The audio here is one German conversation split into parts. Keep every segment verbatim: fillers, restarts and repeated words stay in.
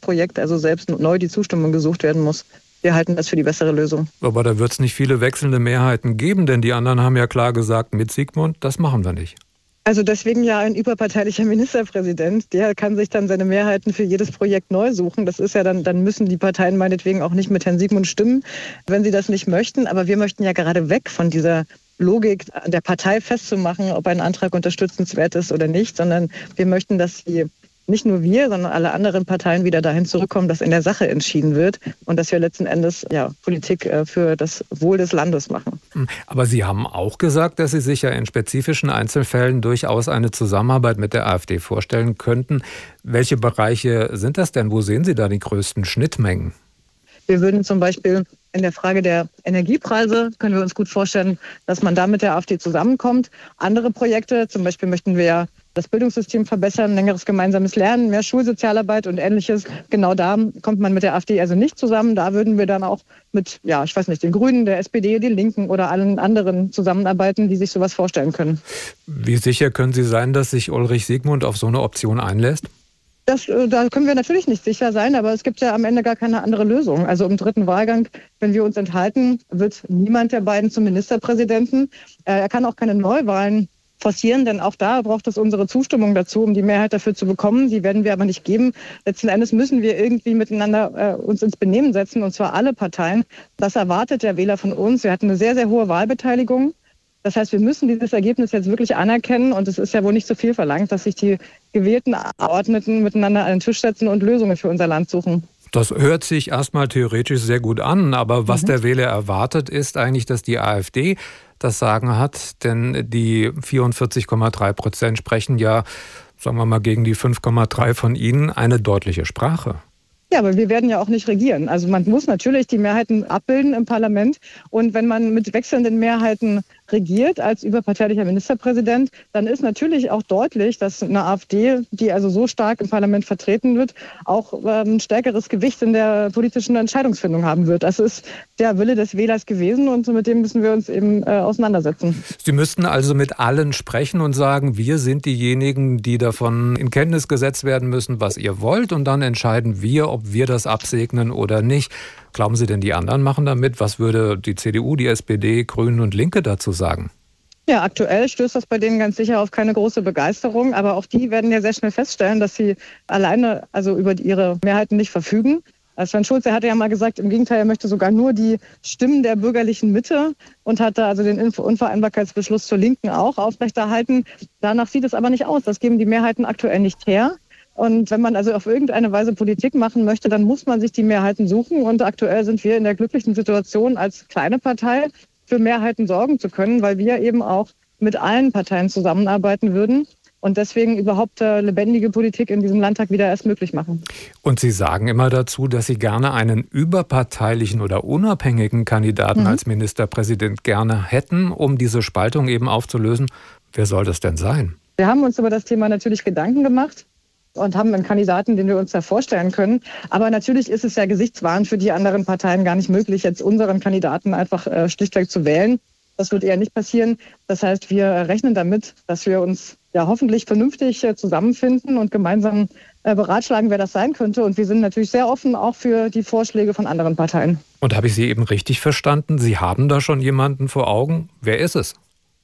Projekt, also selbst neu die Zustimmung gesucht werden muss. Wir halten das für die bessere Lösung. Aber da wird es nicht viele wechselnde Mehrheiten geben, denn die anderen haben ja klar gesagt, mit Sigmund, das machen wir nicht. Also deswegen ja ein überparteilicher Ministerpräsident, der kann sich dann seine Mehrheiten für jedes Projekt neu suchen. Das ist ja dann, dann müssen die Parteien meinetwegen auch nicht mit Herrn Sigmund stimmen, wenn sie das nicht möchten. Aber wir möchten ja gerade weg von dieser Logik an der Partei festzumachen, ob ein Antrag unterstützenswert ist oder nicht, sondern wir möchten, dass die nicht nur wir, sondern alle anderen Parteien wieder dahin zurückkommen, dass in der Sache entschieden wird und dass wir letzten Endes ja, Politik für das Wohl des Landes machen. Aber Sie haben auch gesagt, dass Sie sich ja in spezifischen Einzelfällen durchaus eine Zusammenarbeit mit der AfD vorstellen könnten. Welche Bereiche sind das denn? Wo sehen Sie da die größten Schnittmengen? Wir würden zum Beispiel in der Frage der Energiepreise, können wir uns gut vorstellen, dass man da mit der AfD zusammenkommt. Andere Projekte, zum Beispiel möchten wir ja das Bildungssystem verbessern, längeres gemeinsames Lernen, mehr Schulsozialarbeit und Ähnliches. Genau da kommt man mit der AfD also nicht zusammen. Da würden wir dann auch mit, ja, ich weiß nicht, den Grünen, der S P D, den Linken oder allen anderen zusammenarbeiten, die sich sowas vorstellen können. Wie sicher können Sie sein, dass sich Ulrich Sigmund auf so eine Option einlässt? Das, da können wir natürlich nicht sicher sein, aber es gibt ja am Ende gar keine andere Lösung. Also im dritten Wahlgang, wenn wir uns enthalten, wird niemand der beiden zum Ministerpräsidenten. Er kann auch keine Neuwahlen forcieren, denn auch da braucht es unsere Zustimmung dazu, um die Mehrheit dafür zu bekommen. Die werden wir aber nicht geben. Letzten Endes müssen wir irgendwie miteinander äh, uns ins Benehmen setzen, und zwar alle Parteien. Das erwartet der Wähler von uns. Wir hatten eine sehr, sehr hohe Wahlbeteiligung. Das heißt, wir müssen dieses Ergebnis jetzt wirklich anerkennen, und es ist ja wohl nicht so viel verlangt, dass sich die gewählten Abgeordneten miteinander an den Tisch setzen und Lösungen für unser Land suchen. Das hört sich erstmal theoretisch sehr gut an, aber was mhm. der Wähler erwartet, ist eigentlich, dass die AfD das Sagen hat, denn die vierundvierzig Komma drei Prozent sprechen ja, sagen wir mal, gegen die fünf Komma drei von Ihnen eine deutliche Sprache. Ja, aber wir werden ja auch nicht regieren. Also man muss natürlich die Mehrheiten abbilden im Parlament. Und wenn man mit wechselnden Mehrheiten regiert als überparteilicher Ministerpräsident, dann ist natürlich auch deutlich, dass eine AfD, die also so stark im Parlament vertreten wird, auch ein stärkeres Gewicht in der politischen Entscheidungsfindung haben wird. Das ist der Wille des Wählers gewesen, und mit dem müssen wir uns eben äh, auseinandersetzen. Sie müssten also mit allen sprechen und sagen, wir sind diejenigen, die davon in Kenntnis gesetzt werden müssen, was ihr wollt, und dann entscheiden wir, ob wir das absegnen oder nicht. Glauben Sie denn, die anderen machen da mit? Was würde die C D U, die S P D, Grünen und Linke dazu sagen? Ja, aktuell stößt das bei denen ganz sicher auf keine große Begeisterung. Aber auch die werden ja sehr schnell feststellen, dass sie alleine also über ihre Mehrheiten nicht verfügen. Sven Schulze hatte ja mal gesagt, im Gegenteil, er möchte sogar nur die Stimmen der bürgerlichen Mitte und hat da also den Unvereinbarkeitsbeschluss zur Linken auch aufrechterhalten. Danach sieht es aber nicht aus. Das geben die Mehrheiten aktuell nicht her. Und wenn man also auf irgendeine Weise Politik machen möchte, dann muss man sich die Mehrheiten suchen. Und aktuell sind wir in der glücklichen Situation, als kleine Partei für Mehrheiten sorgen zu können, weil wir eben auch mit allen Parteien zusammenarbeiten würden und deswegen überhaupt äh, lebendige Politik in diesem Landtag wieder erst möglich machen. Und Sie sagen immer dazu, dass Sie gerne einen überparteilichen oder unabhängigen Kandidaten mhm. als Ministerpräsident gerne hätten, um diese Spaltung eben aufzulösen. Wer soll das denn sein? Wir haben uns über das Thema natürlich Gedanken gemacht und haben einen Kandidaten, den wir uns da vorstellen können. Aber natürlich ist es ja gesichtswahrend für die anderen Parteien gar nicht möglich, jetzt unseren Kandidaten einfach äh, schlichtweg zu wählen. Das wird eher nicht passieren. Das heißt, wir rechnen damit, dass wir uns ja hoffentlich vernünftig äh, zusammenfinden und gemeinsam äh, beratschlagen, wer das sein könnte. Und wir sind natürlich sehr offen auch für die Vorschläge von anderen Parteien. Und habe ich Sie eben richtig verstanden? Sie haben da schon jemanden vor Augen. Wer ist es?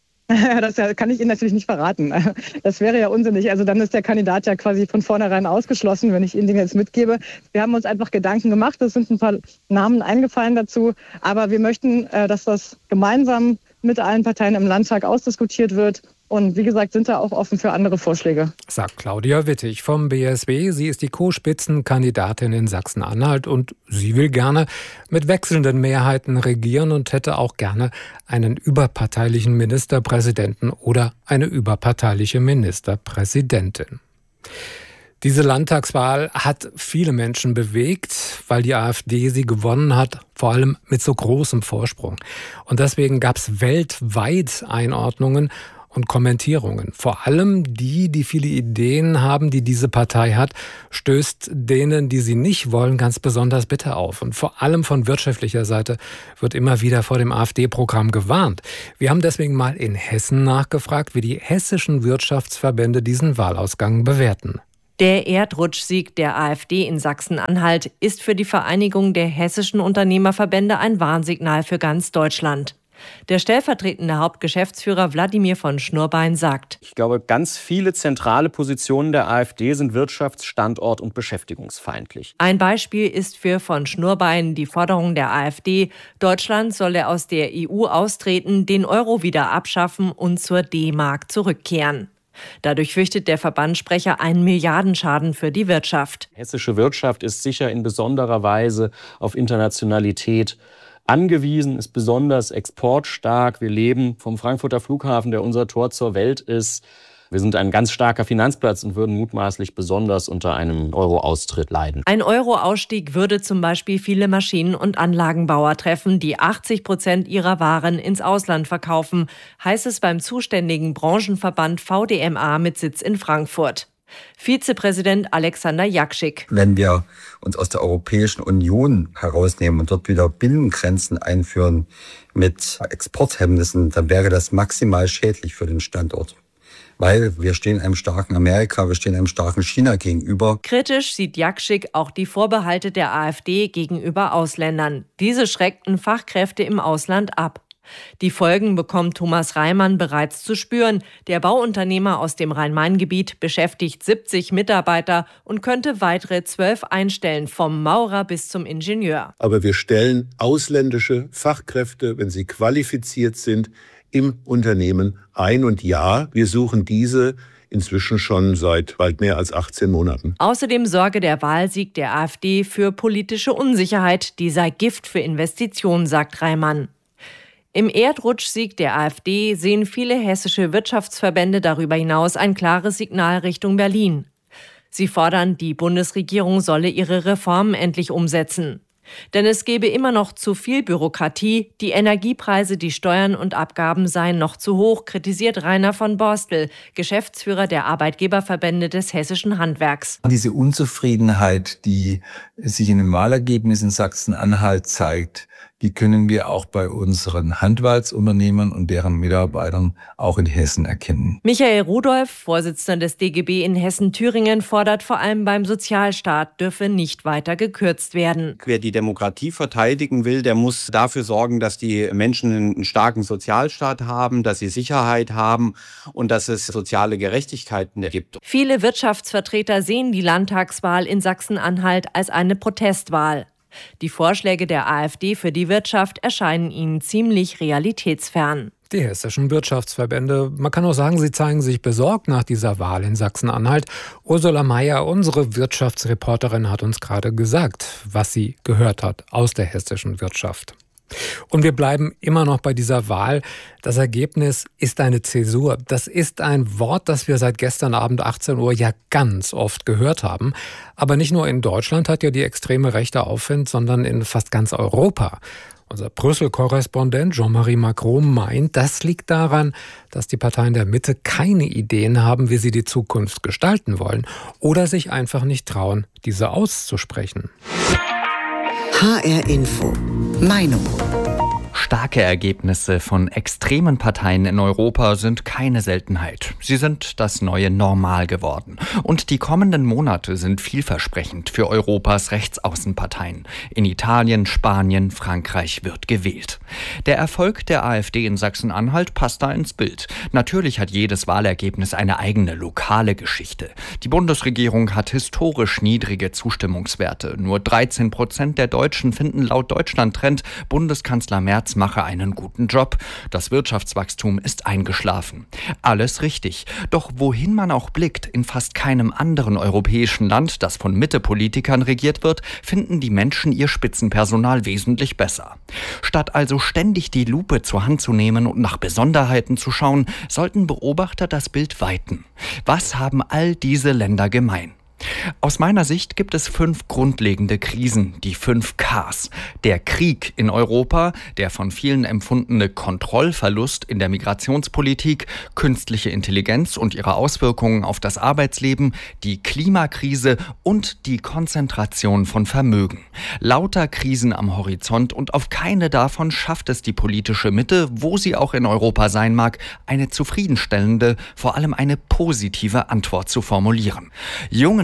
Das kann ich Ihnen natürlich nicht verraten. Das wäre ja unsinnig. Also dann ist der Kandidat ja quasi von vornherein ausgeschlossen, wenn ich Ihnen den jetzt mitgebe. Wir haben uns einfach Gedanken gemacht. Es sind ein paar Namen eingefallen dazu. Aber wir möchten, dass das gemeinsam mit allen Parteien im Landtag ausdiskutiert wird. Und wie gesagt, sind da auch offen für andere Vorschläge. Sagt Claudia Wittig vom B S W. Sie ist die Co-Spitzenkandidatin in Sachsen-Anhalt und sie will gerne mit wechselnden Mehrheiten regieren und hätte auch gerne einen überparteilichen Ministerpräsidenten oder eine überparteiliche Ministerpräsidentin. Diese Landtagswahl hat viele Menschen bewegt, weil die AfD sie gewonnen hat, vor allem mit so großem Vorsprung. Und deswegen gab es weltweit Einordnungen und Kommentierungen. Vor allem die, die viele Ideen haben, die diese Partei hat, stößt denen, die sie nicht wollen, ganz besonders bitter auf. Und vor allem von wirtschaftlicher Seite wird immer wieder vor dem AfD-Programm gewarnt. Wir haben deswegen mal in Hessen nachgefragt, wie die hessischen Wirtschaftsverbände diesen Wahlausgang bewerten. Der Erdrutschsieg der AfD in Sachsen-Anhalt ist für die Vereinigung der hessischen Unternehmerverbände ein Warnsignal für ganz Deutschland. Der stellvertretende Hauptgeschäftsführer Wladimir von Schnurbein sagt: Ich glaube, ganz viele zentrale Positionen der AfD sind wirtschafts-, standort- und beschäftigungsfeindlich. Ein Beispiel ist für von Schnurbein die Forderung der AfD, Deutschland solle aus der E U austreten, den Euro wieder abschaffen und zur D-Mark zurückkehren. Dadurch fürchtet der Verbandssprecher einen Milliardenschaden für die Wirtschaft. Hessische Wirtschaft ist sicher in besonderer Weise auf Internationalität angewiesen, ist besonders exportstark. Wir leben vom Frankfurter Flughafen, der unser Tor zur Welt ist. Wir sind ein ganz starker Finanzplatz und würden mutmaßlich besonders unter einem Euro-Austritt leiden. Ein Euro-Ausstieg würde zum Beispiel viele Maschinen- und Anlagenbauer treffen, die achtzig Prozent ihrer Waren ins Ausland verkaufen, heißt es beim zuständigen Branchenverband V D M A mit Sitz in Frankfurt. Vizepräsident Alexander Jakschik. Wenn wir uns aus der Europäischen Union herausnehmen und dort wieder Binnengrenzen einführen mit Exporthemmnissen, dann wäre das maximal schädlich für den Standort. Weil wir stehen einem starken Amerika, wir stehen einem starken China gegenüber. Kritisch sieht Jakschik auch die Vorbehalte der AfD gegenüber Ausländern. Diese schreckten Fachkräfte im Ausland ab. Die Folgen bekommt Thomas Reimann bereits zu spüren. Der Bauunternehmer aus dem Rhein-Main-Gebiet beschäftigt siebzig Mitarbeiter und könnte weitere zwölf einstellen, vom Maurer bis zum Ingenieur. Aber wir stellen ausländische Fachkräfte, wenn sie qualifiziert sind, im Unternehmen ein. Und ja, wir suchen diese inzwischen schon seit bald mehr als achtzehn Monaten. Außerdem sorge der Wahlsieg der AfD für politische Unsicherheit. Die sei Gift für Investitionen, sagt Reimann. Im Erdrutschsieg der AfD sehen viele hessische Wirtschaftsverbände darüber hinaus ein klares Signal Richtung Berlin. Sie fordern, die Bundesregierung solle ihre Reformen endlich umsetzen. Denn es gebe immer noch zu viel Bürokratie, die Energiepreise, die Steuern und Abgaben seien noch zu hoch, kritisiert Rainer von Borstel, Geschäftsführer der Arbeitgeberverbände des hessischen Handwerks. Diese Unzufriedenheit, die sich in dem Wahlergebnis in Sachsen-Anhalt zeigt, die können wir auch bei unseren Handwerksunternehmern und deren Mitarbeitern auch in Hessen erkennen. Michael Rudolph, Vorsitzender des D G B in Hessen-Thüringen, fordert vor allem beim Sozialstaat, dürfe nicht weiter gekürzt werden. Wer die Demokratie verteidigen will, der muss dafür sorgen, dass die Menschen einen starken Sozialstaat haben, dass sie Sicherheit haben und dass es soziale Gerechtigkeiten gibt. Viele Wirtschaftsvertreter sehen die Landtagswahl in Sachsen-Anhalt als eine Protestwahl. Die Vorschläge der AfD für die Wirtschaft erscheinen ihnen ziemlich realitätsfern. Die hessischen Wirtschaftsverbände, man kann auch sagen, sie zeigen sich besorgt nach dieser Wahl in Sachsen-Anhalt. Ursula Mayer, unsere Wirtschaftsreporterin, hat uns gerade gesagt, was sie gehört hat aus der hessischen Wirtschaft. Und wir bleiben immer noch bei dieser Wahl. Das Ergebnis ist eine Zäsur. Das ist ein Wort, das wir seit gestern Abend achtzehn Uhr ja ganz oft gehört haben. Aber nicht nur in Deutschland hat ja die extreme Rechte Aufwind, sondern in fast ganz Europa. Unser Brüssel-Korrespondent Jean-Marie Macron meint, das liegt daran, dass die Parteien der Mitte keine Ideen haben, wie sie die Zukunft gestalten wollen oder sich einfach nicht trauen, diese auszusprechen. H R Info. Meinung. Starke Ergebnisse von extremen Parteien in Europa sind keine Seltenheit. Sie sind das neue Normal geworden. Und die kommenden Monate sind vielversprechend für Europas Rechtsaußenparteien. In Italien, Spanien, Frankreich wird gewählt. Der Erfolg der AfD in Sachsen-Anhalt passt da ins Bild. Natürlich hat jedes Wahlergebnis eine eigene lokale Geschichte. Die Bundesregierung hat historisch niedrige Zustimmungswerte. Nur dreizehn Prozent der Deutschen finden laut Deutschland-Trend, Bundeskanzler Merz mache einen guten Job. Das Wirtschaftswachstum ist eingeschlafen. Alles richtig. Doch wohin man auch blickt, in fast keinem anderen europäischen Land, das von Mitte-Politikern regiert wird, finden die Menschen ihr Spitzenpersonal wesentlich besser. Statt also ständig die Lupe zur Hand zu nehmen und nach Besonderheiten zu schauen, sollten Beobachter das Bild weiten. Was haben all diese Länder gemein? Aus meiner Sicht gibt es fünf grundlegende Krisen, die fünf Ks. Der Krieg in Europa, der von vielen empfundene Kontrollverlust in der Migrationspolitik, künstliche Intelligenz und ihre Auswirkungen auf das Arbeitsleben, die Klimakrise und die Konzentration von Vermögen. Lauter Krisen am Horizont und auf keine davon schafft es die politische Mitte, wo sie auch in Europa sein mag, eine zufriedenstellende, vor allem eine positive Antwort zu formulieren. Jungen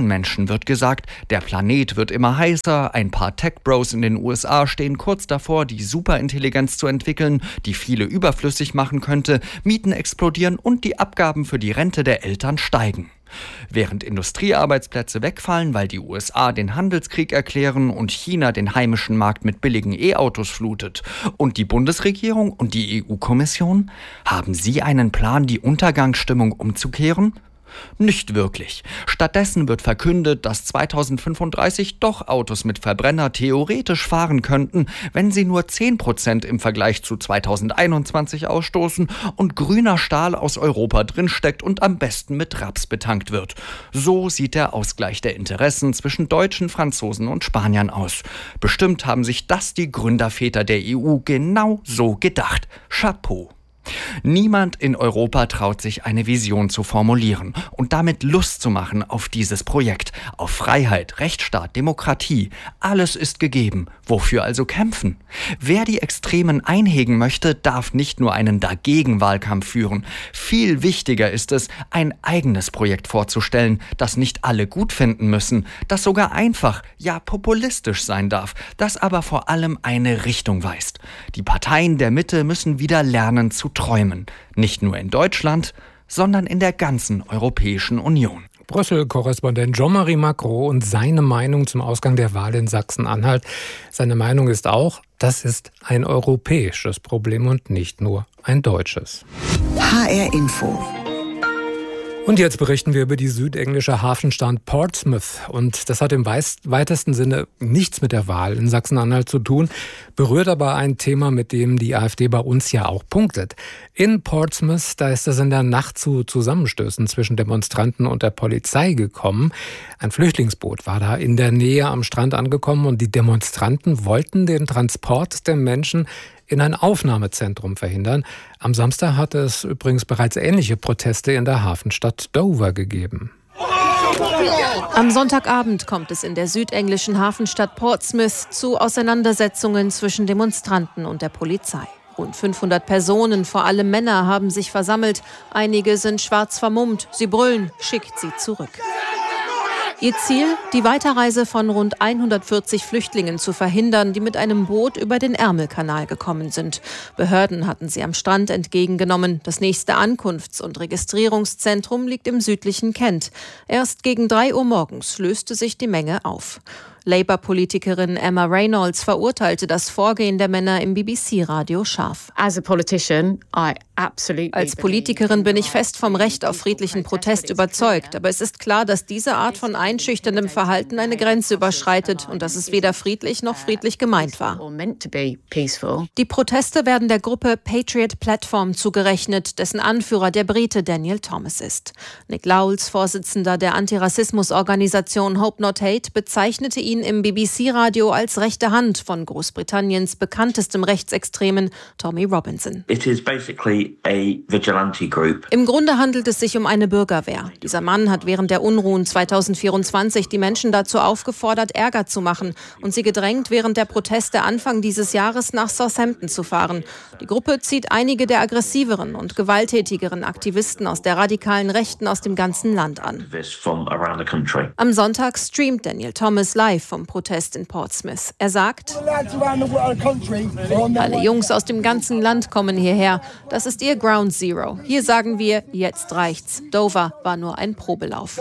vielen Menschen wird gesagt, der Planet wird immer heißer, ein paar Tech-Bros in den U S A stehen kurz davor, die Superintelligenz zu entwickeln, die viele überflüssig machen könnte, Mieten explodieren und die Abgaben für die Rente der Eltern steigen. Während Industriearbeitsplätze wegfallen, weil die U S A den Handelskrieg erklären und China den heimischen Markt mit billigen E-Autos flutet. Und die Bundesregierung und die E U-Kommission? Haben sie einen Plan, die Untergangsstimmung umzukehren? Nicht wirklich. Stattdessen wird verkündet, dass zweitausendfünfunddreißig doch Autos mit Verbrenner theoretisch fahren könnten, wenn sie nur zehn Prozent im Vergleich zu zweitausendeinundzwanzig ausstoßen und grüner Stahl aus Europa drinsteckt und am besten mit Raps betankt wird. So sieht der Ausgleich der Interessen zwischen Deutschen, Franzosen und Spaniern aus. Bestimmt haben sich das die Gründerväter der E U genau so gedacht. Chapeau. Niemand in Europa traut sich, eine Vision zu formulieren und damit Lust zu machen auf dieses Projekt, auf Freiheit, Rechtsstaat, Demokratie. Alles ist gegeben. Wofür also kämpfen? Wer die Extremen einhegen möchte, darf nicht nur einen Dagegen-Wahlkampf führen. Viel wichtiger ist es, ein eigenes Projekt vorzustellen, das nicht alle gut finden müssen, das sogar einfach, ja populistisch sein darf, das aber vor allem eine Richtung weist. Die Parteien der Mitte müssen wieder lernen zu träumen. Nicht nur in Deutschland, sondern in der ganzen Europäischen Union. Brüssel-Korrespondent Jean-Marie Macron und seine Meinung zum Ausgang der Wahl in Sachsen-Anhalt. Seine Meinung ist auch, das ist ein europäisches Problem und nicht nur ein deutsches. H R Info. Und jetzt berichten wir über die südenglische Hafenstadt Portsmouth. Und das hat im weitesten Sinne nichts mit der Wahl in Sachsen-Anhalt zu tun, berührt aber ein Thema, mit dem die AfD bei uns ja auch punktet. In Portsmouth, da ist es in der Nacht zu Zusammenstößen zwischen Demonstranten und der Polizei gekommen. Ein Flüchtlingsboot war da in der Nähe am Strand angekommen und die Demonstranten wollten den Transport der Menschen in ein Aufnahmezentrum verhindern. Am Samstag hatte es übrigens bereits ähnliche Proteste in der Hafenstadt Dover gegeben. Am Sonntagabend kommt es in der südenglischen Hafenstadt Portsmouth zu Auseinandersetzungen zwischen Demonstranten und der Polizei. Rund fünfhundert Personen, vor allem Männer, haben sich versammelt. Einige sind schwarz vermummt. Sie brüllen, schickt sie zurück. Ihr Ziel, die Weiterreise von rund hundertvierzig Flüchtlingen zu verhindern, die mit einem Boot über den Ärmelkanal gekommen sind. Behörden hatten sie am Strand entgegengenommen. Das nächste Ankunfts- und Registrierungszentrum liegt im südlichen Kent. Erst gegen drei Uhr morgens löste sich die Menge auf. Labour-Politikerin Emma Reynolds verurteilte das Vorgehen der Männer im B B C-Radio scharf. Als Politikerin bin ich fest vom Recht auf friedlichen Protest überzeugt. Aber es ist klar, dass diese Art von einschüchterndem Verhalten eine Grenze überschreitet und dass es weder friedlich noch friedlich gemeint war. Die Proteste werden der Gruppe Patriot Platform zugerechnet, dessen Anführer der Brite Daniel Thomas ist. Nick Lowles, Vorsitzender der Antirassismusorganisation Hope Not Hate, bezeichnete ihn im B B C-Radio als rechte Hand von Großbritanniens bekanntestem Rechtsextremen Tommy Robinson. It is basically a vigilante group. Im Grunde handelt es sich um eine Bürgerwehr. Dieser Mann hat während der Unruhen zweitausendvierundzwanzig die Menschen dazu aufgefordert, Ärger zu machen und sie gedrängt, während der Proteste Anfang dieses Jahres nach Southampton zu fahren. Die Gruppe zieht einige der aggressiveren und gewalttätigeren Aktivisten aus der radikalen Rechten aus dem ganzen Land an. Am Sonntag streamt Daniel Thomas live vom Protest in Portsmouth. Er sagt, alle Jungs aus dem ganzen Land kommen hierher. Das ist ihr Ground Zero. Hier sagen wir, jetzt reicht's. Dover war nur ein Probelauf.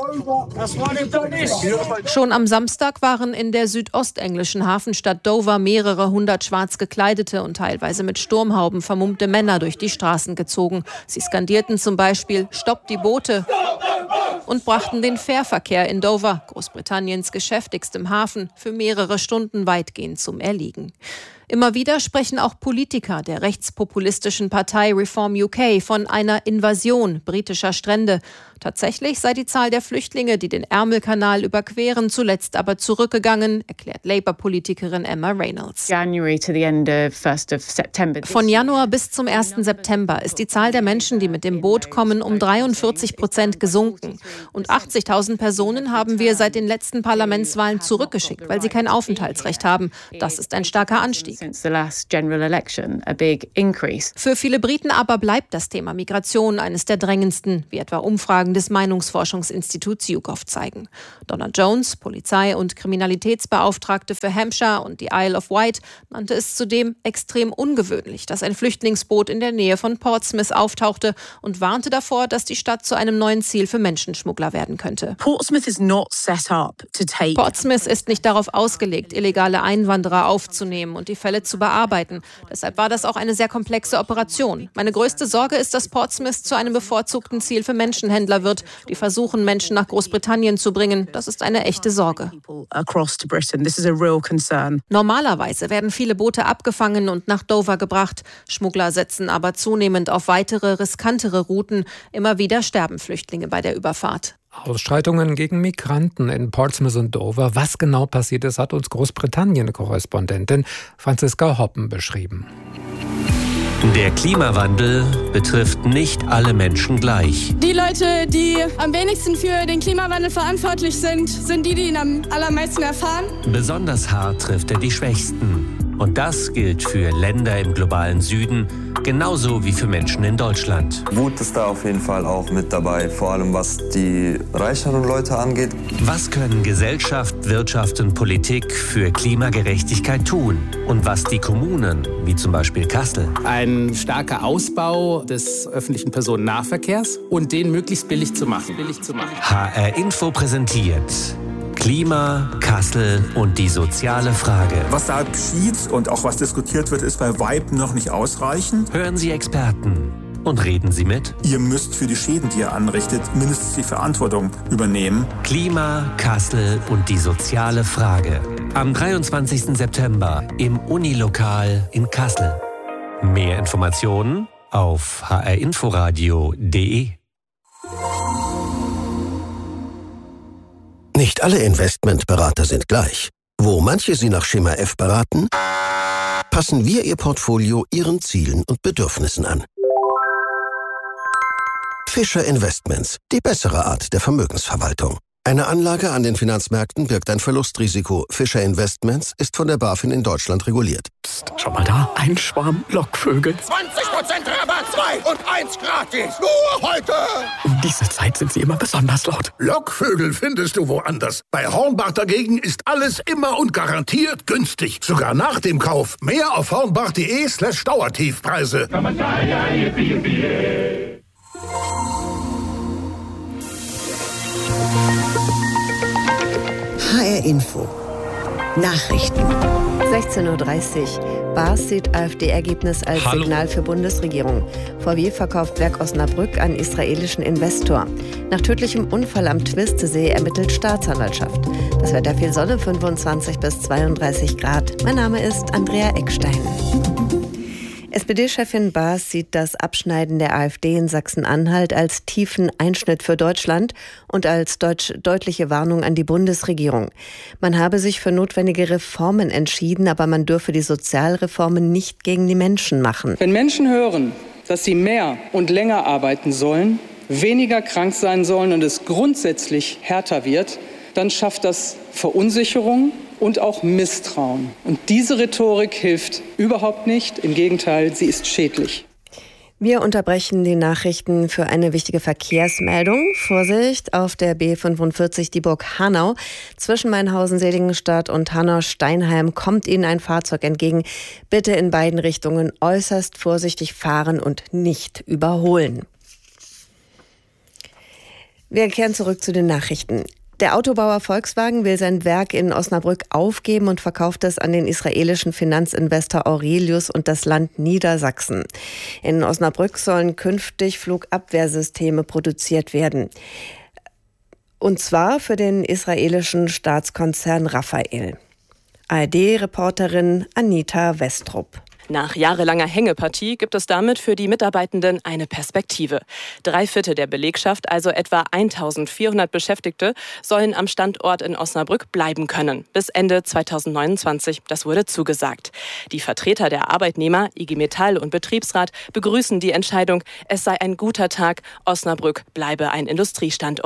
Schon am Samstag waren in der südostenglischen Hafenstadt Dover mehrere hundert schwarz gekleidete und teilweise mit Sturmhauben vermummte Männer durch die Straßen gezogen. Sie skandierten zum Beispiel, stoppt die Boote, und brachten den Fährverkehr in Dover, Großbritanniens geschäftigstem Hafen, für mehrere Stunden weitgehend zum Erliegen. Immer wieder sprechen auch Politiker der rechtspopulistischen Partei Reform U K von einer Invasion britischer Strände. Tatsächlich sei die Zahl der Flüchtlinge, die den Ärmelkanal überqueren, zuletzt aber zurückgegangen, erklärt Labour-Politikerin Emma Reynolds. Von Januar bis zum ersten September ist die Zahl der Menschen, die mit dem Boot kommen, um dreiundvierzig Prozent gesunken. Und achtzigtausend Personen haben wir seit den letzten Parlamentswahlen zurückgeschickt, weil sie kein Aufenthaltsrecht haben. Das ist ein starker Anstieg. Für viele Briten aber bleibt das Thema Migration eines der drängendsten, wie etwa Umfragen des Meinungsforschungsinstituts YouGov zeigen. Donna Jones, Polizei- und Kriminalitätsbeauftragte für Hampshire und die Isle of Wight, nannte es zudem extrem ungewöhnlich, dass ein Flüchtlingsboot in der Nähe von Portsmouth auftauchte und warnte davor, dass die Stadt zu einem neuen Ziel für Menschenschmuggler werden könnte. Portsmouth is not set up to take Portsmouth ist nicht darauf ausgelegt, illegale Einwanderer aufzunehmen und die Fälle zu bearbeiten. Deshalb war das auch eine sehr komplexe Operation. Meine größte Sorge ist, dass Portsmouth zu einem bevorzugten Ziel für Menschenhändler wird, die versuchen, Menschen nach Großbritannien zu bringen. Das ist eine echte Sorge. Normalerweise werden viele Boote abgefangen und nach Dover gebracht. Schmuggler setzen aber zunehmend auf weitere, riskantere Routen. Immer wieder sterben Flüchtlinge bei der Überfahrt. Ausschreitungen gegen Migranten in Portsmouth und Dover. Was genau passiert ist, hat uns Großbritannien-Korrespondentin Franziska Hoppen beschrieben. Der Klimawandel betrifft nicht alle Menschen gleich. Die Leute, die am wenigsten für den Klimawandel verantwortlich sind, sind die, die ihn am allermeisten erfahren. Besonders hart trifft er die Schwächsten. Und das gilt für Länder im globalen Süden, genauso wie für Menschen in Deutschland. Wut ist da auf jeden Fall auch mit dabei, vor allem was die reicheren Leute angeht. Was können Gesellschaft, Wirtschaft und Politik für Klimagerechtigkeit tun? Und was die Kommunen, wie zum Beispiel Kassel? Ein starker Ausbau des öffentlichen Personennahverkehrs und den möglichst billig zu machen. Billig zu machen. H R Info präsentiert Klima, Kassel und die soziale Frage. Was da geschieht und auch was diskutiert wird, ist bei Weitem noch nicht ausreichend. Hören Sie Experten und reden Sie mit. Ihr müsst für die Schäden, die ihr anrichtet, mindestens die Verantwortung übernehmen. Klima, Kassel und die soziale Frage. Am dreiundzwanzigsten September im Unilokal in Kassel. Mehr Informationen auf h r inforadio punkt d e. Nicht alle Investmentberater sind gleich. Wo manche Sie nach Schema F beraten, passen wir Ihr Portfolio Ihren Zielen und Bedürfnissen an. Fischer Investments, die bessere Art der Vermögensverwaltung. Eine Anlage an den Finanzmärkten birgt ein Verlustrisiko. Fischer Investments ist von der BaFin in Deutschland reguliert. Psst, schau mal da, ein Schwarm Lockvögel. zwanzig Prozent Rabatt, zwei und eins gratis. Nur heute. Um diese Zeit sind sie immer besonders laut. Lockvögel findest du woanders. Bei Hornbach dagegen ist alles immer und garantiert günstig. Sogar nach dem Kauf. Mehr auf hornbach.de slash Dauertiefpreise. H R Info. Nachrichten. sechzehn Uhr dreißig. Baas sieht AfD-Ergebnis als Hallo. Signal für Bundesregierung. V W verkauft Werk Osnabrück an israelischen Investor. Nach tödlichem Unfall am Twistesee ermittelt Staatsanwaltschaft. Das Wetter viel Sonne, fünfundzwanzig bis zweiunddreißig Grad. Mein Name ist Andrea Eckstein. S P D-Chefin Baas sieht das Abschneiden der AfD in Sachsen-Anhalt als tiefen Einschnitt für Deutschland und als deutsch- deutliche Warnung an die Bundesregierung. Man habe sich für notwendige Reformen entschieden, aber man dürfe die Sozialreformen nicht gegen die Menschen machen. Wenn Menschen hören, dass sie mehr und länger arbeiten sollen, weniger krank sein sollen und es grundsätzlich härter wird, dann schafft das Verunsicherung und auch Misstrauen. Und diese Rhetorik hilft überhaupt nicht. Im Gegenteil, sie ist schädlich. Wir unterbrechen die Nachrichten für eine wichtige Verkehrsmeldung. Vorsicht auf der B fünfundvierzig Dieburg-Hanau. Zwischen Mainhausen-Seligenstadt und Hanau-Steinheim kommt Ihnen ein Fahrzeug entgegen. Bitte in beiden Richtungen äußerst vorsichtig fahren und nicht überholen. Wir kehren zurück zu den Nachrichten. Der Autobauer Volkswagen will sein Werk in Osnabrück aufgeben und verkauft es an den israelischen Finanzinvestor Aurelius und das Land Niedersachsen. In Osnabrück sollen künftig Flugabwehrsysteme produziert werden. Und zwar für den israelischen Staatskonzern Rafael. A R D-Reporterin Anita Westrup. Nach jahrelanger Hängepartie gibt es damit für die Mitarbeitenden eine Perspektive. Drei Viertel der Belegschaft, also etwa eintausendvierhundert Beschäftigte, sollen am Standort in Osnabrück bleiben können. Bis Ende zweitausendneunundzwanzig, das wurde zugesagt. Die Vertreter der Arbeitnehmer, I G Metall und Betriebsrat begrüßen die Entscheidung. Es sei ein guter Tag, Osnabrück bleibe ein Industriestandort.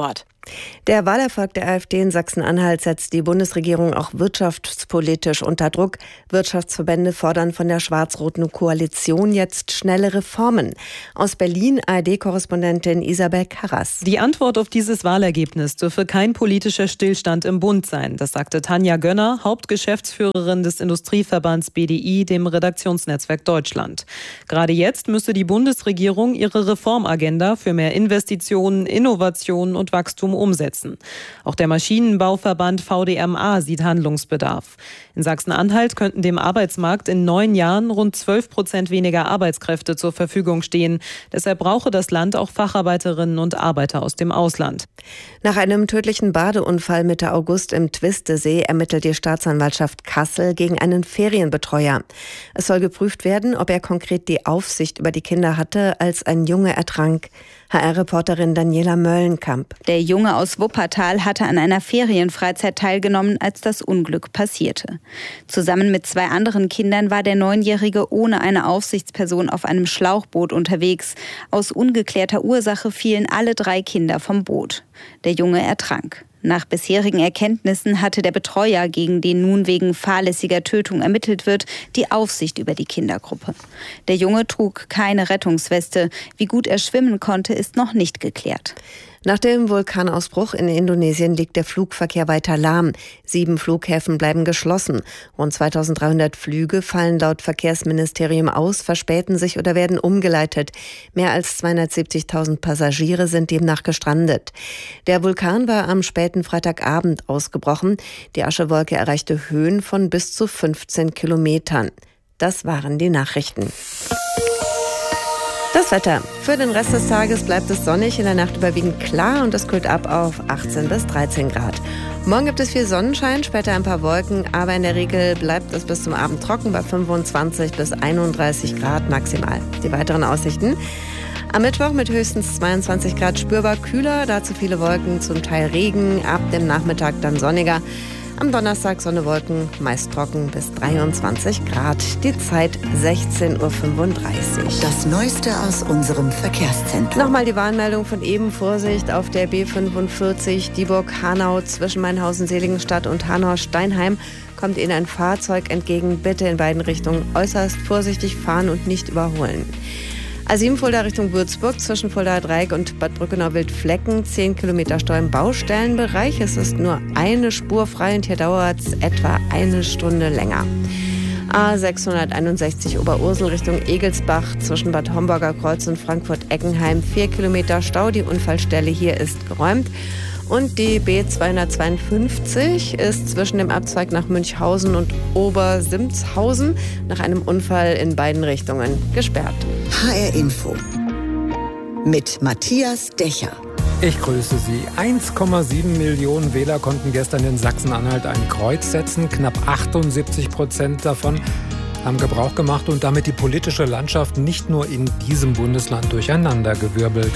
Der Wahlerfolg der AfD in Sachsen-Anhalt setzt die Bundesregierung auch wirtschaftspolitisch unter Druck. Wirtschaftsverbände fordern von der schwarz-roten Koalition jetzt schnelle Reformen. Aus Berlin A R D-Korrespondentin Isabel Karras. Die Antwort auf dieses Wahlergebnis dürfe kein politischer Stillstand im Bund sein. Das sagte Tanja Gönner, Hauptgeschäftsführerin des Industrieverbands B D I, dem Redaktionsnetzwerk Deutschland. Gerade jetzt müsse die Bundesregierung ihre Reformagenda für mehr Investitionen, Innovationen und Wachstum umsetzen. Auch der Maschinenbauverband V D M A sieht Handlungsbedarf. In Sachsen-Anhalt könnten dem Arbeitsmarkt in neun Jahren rund zwölf Prozent weniger Arbeitskräfte zur Verfügung stehen. Deshalb brauche das Land auch Facharbeiterinnen und Arbeiter aus dem Ausland. Nach einem tödlichen Badeunfall Mitte August im Twistesee ermittelt die Staatsanwaltschaft Kassel gegen einen Ferienbetreuer. Es soll geprüft werden, ob er konkret die Aufsicht über die Kinder hatte, als ein Junge ertrank. H R-Reporterin Daniela Möllenkamp. Der Junge aus Wuppertal hatte an einer Ferienfreizeit teilgenommen, als das Unglück passierte. Zusammen mit zwei anderen Kindern war der Neunjährige ohne eine Aufsichtsperson auf einem Schlauchboot unterwegs. Aus ungeklärter Ursache fielen alle drei Kinder vom Boot. Der Junge ertrank. Nach bisherigen Erkenntnissen hatte der Betreuer, gegen den nun wegen fahrlässiger Tötung ermittelt wird, die Aufsicht über die Kindergruppe. Der Junge trug keine Rettungsweste. Wie gut er schwimmen konnte, ist noch nicht geklärt. Nach dem Vulkanausbruch in Indonesien liegt der Flugverkehr weiter lahm. Sieben Flughäfen bleiben geschlossen. Rund zweitausenddreihundert Flüge fallen laut Verkehrsministerium aus, verspäten sich oder werden umgeleitet. Mehr als zweihundertsiebzigtausend Passagiere sind demnach gestrandet. Der Vulkan war am späten Freitagabend ausgebrochen. Die Aschewolke erreichte Höhen von bis zu fünfzehn Kilometern. Das waren die Nachrichten. Das Wetter. Für den Rest des Tages bleibt es sonnig, in der Nacht überwiegend klar und es kühlt ab auf achtzehn bis dreizehn Grad. Morgen gibt es viel Sonnenschein, später ein paar Wolken, aber in der Regel bleibt es bis zum Abend trocken bei fünfundzwanzig bis einunddreißig Grad maximal. Die weiteren Aussichten: am Mittwoch mit höchstens zweiundzwanzig Grad spürbar kühler, dazu viele Wolken, zum Teil Regen, ab dem Nachmittag dann sonniger. Am Donnerstag Sonne, Wolken, meist trocken bis dreiundzwanzig Grad. Die Zeit sechzehn Uhr fünfunddreißig. Das Neueste aus unserem Verkehrszentrum. Nochmal die Warnmeldung von eben. Vorsicht auf der B fünfundvierzig Dieburg-Hanau zwischen Mainhausen-Seligenstadt und Hanau-Steinheim. Kommt Ihnen ein Fahrzeug entgegen, bitte in beiden Richtungen äußerst vorsichtig fahren und nicht überholen. A sieben Fulda Richtung Würzburg zwischen Fuldaer Dreieck und Bad Brückenau-Wildflecken. zehn Kilometer Stau im Baustellenbereich. Es ist nur eine Spur frei und hier dauert es etwa eine Stunde länger. A sechshunderteinundsechzig Oberursel Richtung Egelsbach zwischen Bad Homburger Kreuz und Frankfurt-Eckenheim. vier Kilometer Stau. Die Unfallstelle hier ist geräumt. Und die B zweihundertzweiundfünfzig ist zwischen dem Abzweig nach Münchhausen und Obersimzhausen nach einem Unfall in beiden Richtungen gesperrt. H R Info mit Matthias Dächer. Ich grüße Sie. eins Komma sieben Millionen Wähler konnten gestern in Sachsen-Anhalt ein Kreuz setzen. Knapp achtundsiebzig Prozent davon haben Gebrauch gemacht und damit die politische Landschaft nicht nur in diesem Bundesland durcheinandergewirbelt.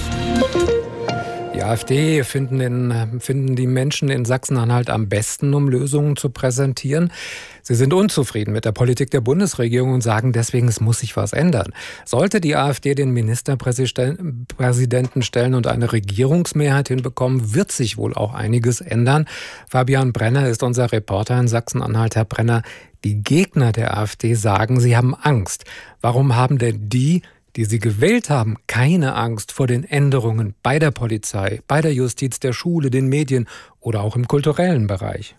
Die AfD finden, in, finden die Menschen in Sachsen-Anhalt am besten, um Lösungen zu präsentieren. Sie sind unzufrieden mit der Politik der Bundesregierung und sagen deswegen, es muss sich was ändern. Sollte die AfD den Ministerpräsidenten stellen und eine Regierungsmehrheit hinbekommen, wird sich wohl auch einiges ändern. Fabian Brenner ist unser Reporter in Sachsen-Anhalt. Herr Brenner, die Gegner der AfD sagen, sie haben Angst. Warum haben denn die, die sie gewählt haben, keine Angst vor den Änderungen bei der Polizei, bei der Justiz, der Schule, den Medien oder auch im kulturellen Bereich?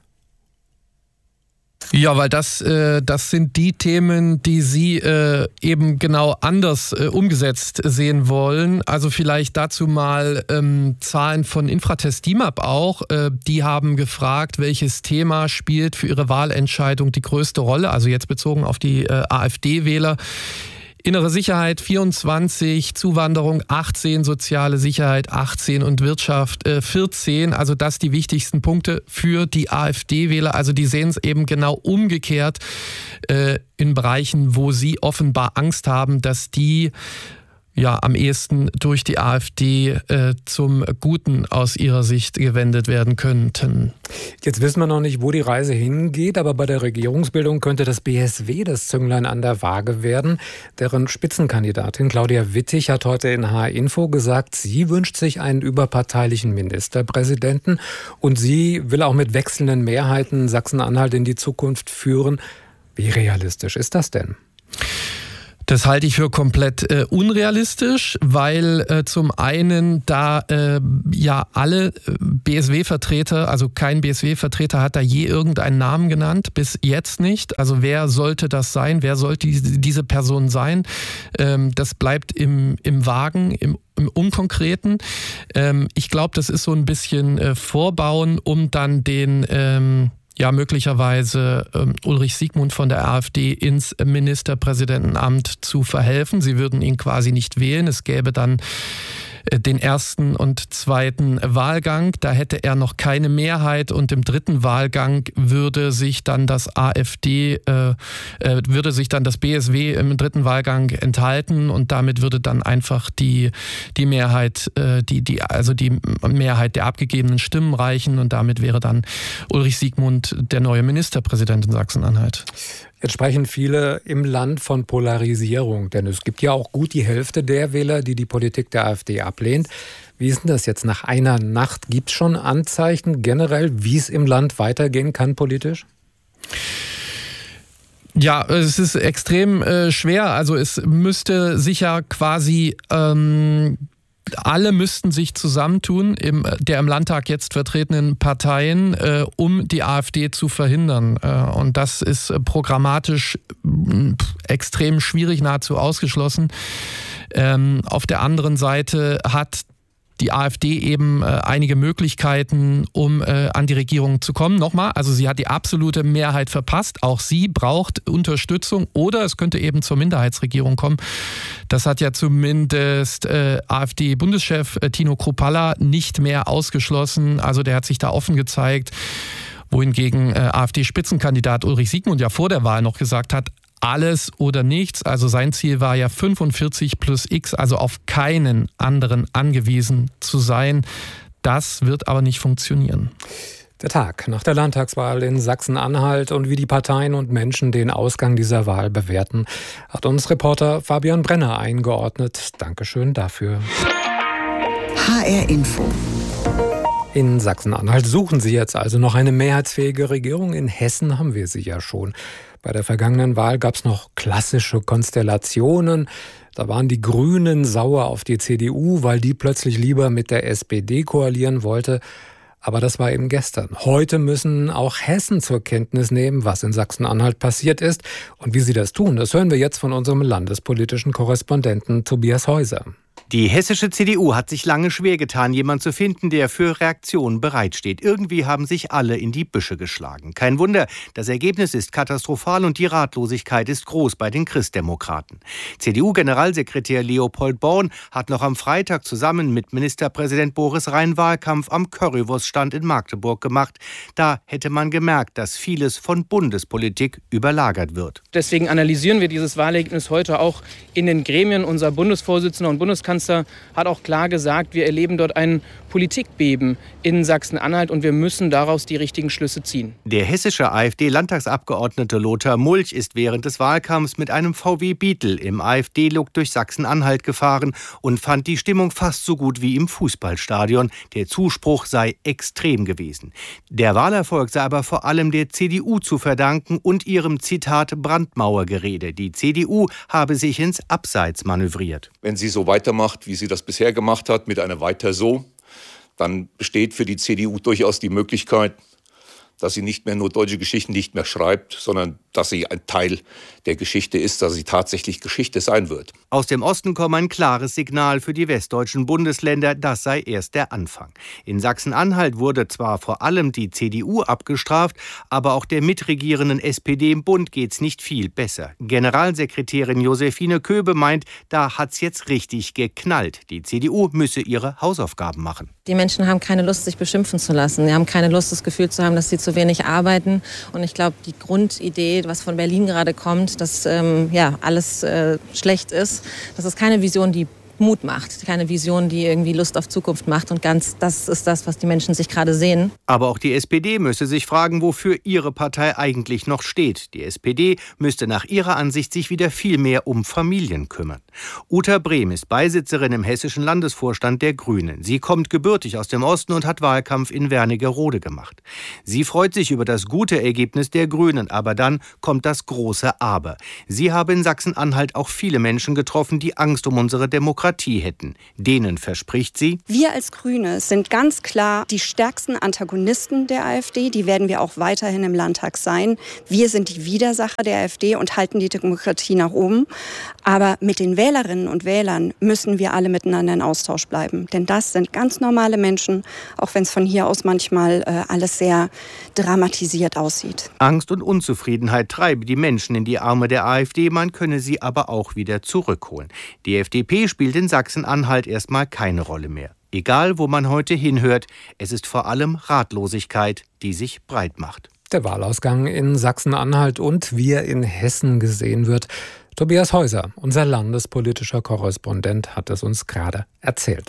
Ja, weil das, äh, das sind die Themen, die Sie äh, eben genau anders äh, umgesetzt sehen wollen. Also vielleicht dazu mal ähm, Zahlen von Infratest D I M A P auch. Äh, die haben gefragt, welches Thema spielt für ihre Wahlentscheidung die größte Rolle, also jetzt bezogen auf die äh, AfD-Wähler. Innere Sicherheit vierundzwanzig, Zuwanderung achtzehn, soziale Sicherheit achtzehn und Wirtschaft äh, vierzehn. Also das die wichtigsten Punkte für die AfD-Wähler. Also die sehen es eben genau umgekehrt äh, in Bereichen, wo sie offenbar Angst haben, dass die ja am ehesten durch die AfD äh, zum Guten aus ihrer Sicht gewendet werden könnten. Jetzt wissen wir noch nicht, wo die Reise hingeht, aber bei der Regierungsbildung könnte das B S W das Zünglein an der Waage werden. Deren Spitzenkandidatin Claudia Wittig hat heute in H R Info gesagt, sie wünscht sich einen überparteilichen Ministerpräsidenten und sie will auch mit wechselnden Mehrheiten Sachsen-Anhalt in die Zukunft führen. Wie realistisch ist das denn? Das halte ich für komplett äh, unrealistisch, weil äh, zum einen da äh, ja alle B S W-Vertreter, also kein B S W-Vertreter hat da je irgendeinen Namen genannt, bis jetzt nicht. Also wer sollte das sein, wer sollte diese, diese Person sein? Ähm, das bleibt im, im Vagen, im im Unkonkreten. Ähm, ich glaube, das ist so ein bisschen äh, Vorbauen, um dann den ähm, ja möglicherweise ähm, Ulrich Siegmund von der AfD ins Ministerpräsidentenamt zu verhelfen. Sie würden ihn quasi nicht wählen. Es gäbe dann äh, den ersten und zweiten Wahlgang. Da hätte er noch keine Mehrheit und im dritten Wahlgang würde sich dann das AfD, äh, äh, würde sich dann das B S W im dritten Wahlgang enthalten und damit würde dann einfach die die Mehrheit, äh, die die also die Mehrheit der abgegebenen Stimmen reichen und damit wäre dann Ulrich Siegmund der neue Ministerpräsident in Sachsen-Anhalt. Jetzt sprechen viele im Land von Polarisierung, denn es gibt ja auch gut die Hälfte der Wähler, die die Politik der AfD ablehnt. Wie ist denn das jetzt nach einer Nacht? Gibt es schon Anzeichen generell, wie es im Land weitergehen kann politisch? Ja, es ist extrem äh, schwer. Also es müsste sich ja quasi... Ähm Alle müssten sich zusammentun, im, der im Landtag jetzt vertretenen Parteien, äh, um die AfD zu verhindern. Äh, und das ist äh, programmatisch äh, extrem schwierig, nahezu ausgeschlossen. Ähm, auf der anderen Seite hat die AfD eben äh, einige Möglichkeiten, um äh, an die Regierung zu kommen. Nochmal, also sie hat die absolute Mehrheit verpasst. Auch sie braucht Unterstützung oder es könnte eben zur Minderheitsregierung kommen. Das hat ja zumindest äh, AfD-Bundeschef äh, Tino Kruppalla nicht mehr ausgeschlossen. Also der hat sich da offen gezeigt, wohingegen äh, AfD-Spitzenkandidat Ulrich Siegmund ja vor der Wahl noch gesagt hat, alles oder nichts. Also sein Ziel war ja fünfundvierzig plus X, also auf keinen anderen angewiesen zu sein. Das wird aber nicht funktionieren. Der Tag nach der Landtagswahl in Sachsen-Anhalt und wie die Parteien und Menschen den Ausgang dieser Wahl bewerten, hat uns Reporter Fabian Brenner eingeordnet. Dankeschön dafür. H R Info. In Sachsen-Anhalt suchen Sie jetzt also noch eine mehrheitsfähige Regierung. In Hessen haben wir sie ja schon. Bei der vergangenen Wahl gab es noch klassische Konstellationen. Da waren die Grünen sauer auf die C D U, weil die plötzlich lieber mit der S P D koalieren wollte. Aber das war eben gestern. Heute müssen auch Hessen zur Kenntnis nehmen, was in Sachsen-Anhalt passiert ist. Und wie sie das tun, das hören wir jetzt von unserem landespolitischen Korrespondenten Tobias Häuser. Die hessische C D U hat sich lange schwer getan, jemanden zu finden, der für Reaktionen bereitsteht. Irgendwie haben sich alle in die Büsche geschlagen. Kein Wunder, das Ergebnis ist katastrophal und die Ratlosigkeit ist groß bei den Christdemokraten. C D U-Generalsekretär Leopold Born hat noch am Freitag zusammen mit Ministerpräsident Boris Rhein Wahlkampf am Currywurststand in Magdeburg gemacht. Da hätte man gemerkt, dass vieles von Bundespolitik überlagert wird. Deswegen analysieren wir dieses Wahlergebnis heute auch in den Gremien. Unser Bundesvorsitzender und Bundeskanzler hat auch klar gesagt, wir erleben dort ein Politikbeben in Sachsen-Anhalt und wir müssen daraus die richtigen Schlüsse ziehen. Der hessische AfD-Landtagsabgeordnete Lothar Mulch ist während des Wahlkampfs mit einem V W Beetle im AfD-Look durch Sachsen-Anhalt gefahren und fand die Stimmung fast so gut wie im Fußballstadion. Der Zuspruch sei extrem gewesen. Der Wahlerfolg sei aber vor allem der C D U zu verdanken und ihrem, Zitat, Brandmauergerede. Die C D U habe sich ins Abseits manövriert. Wenn sie so weitermacht, wie sie das bisher gemacht hat, mit einer Weiter so, dann besteht für die C D U durchaus die Möglichkeit, dass sie nicht mehr nur deutsche Geschichten nicht mehr schreibt, sondern dass sie ein Teil der Geschichte ist, dass sie tatsächlich Geschichte sein wird. Aus dem Osten komme ein klares Signal für die westdeutschen Bundesländer, das sei erst der Anfang. In Sachsen-Anhalt wurde zwar vor allem die C D U abgestraft, aber auch der mitregierenden S P D im Bund geht's nicht viel besser. Generalsekretärin Josephine Köbe meint, da hat's jetzt richtig geknallt. Die C D U müsse ihre Hausaufgaben machen. Die Menschen haben keine Lust, sich beschimpfen zu lassen. Sie haben keine Lust, das Gefühl zu haben, dass sie zu wenig arbeiten. Und ich glaube, die Grundidee, was von Berlin gerade kommt, dass ähm, ja, alles äh, schlecht ist, das ist keine Vision, die Mut macht. Keine Vision, die irgendwie Lust auf Zukunft macht. Und ganz das ist das, was die Menschen sich gerade sehen. Aber auch die S P D müsse sich fragen, wofür ihre Partei eigentlich noch steht. Die S P D müsste nach ihrer Ansicht sich wieder viel mehr um Familien kümmern. Uta Brehm ist Beisitzerin im hessischen Landesvorstand der Grünen. Sie kommt gebürtig aus dem Osten und hat Wahlkampf in Wernigerode gemacht. Sie freut sich über das gute Ergebnis der Grünen, aber dann kommt das große Aber. Sie habe in Sachsen-Anhalt auch viele Menschen getroffen, die Angst um unsere Demokratie hätten. Denen verspricht sie: Wir als Grüne sind ganz klar die stärksten Antagonisten der AfD. Die werden wir auch weiterhin im Landtag sein. Wir sind die Widersacher der AfD und halten die Demokratie nach oben. Aber mit den Wählerinnen und Wählern müssen wir alle miteinander in Austausch bleiben. Denn das sind ganz normale Menschen, auch wenn es von hier aus manchmal äh, alles sehr dramatisiert aussieht. Angst und Unzufriedenheit treibe die Menschen in die Arme der AfD, man könne sie aber auch wieder zurückholen. Die F D P spielt in Sachsen-Anhalt erstmal keine Rolle mehr. Egal, wo man heute hinhört, es ist vor allem Ratlosigkeit, die sich breit macht. Der Wahlausgang in Sachsen-Anhalt und wie er in Hessen gesehen wird. Tobias Häuser, unser landespolitischer Korrespondent, hat es uns gerade erzählt.